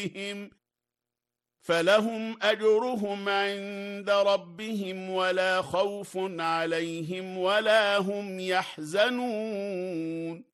ربهم فلهم أجرهم عند ربهم ولا خوف عليهم ولا هم يحزنون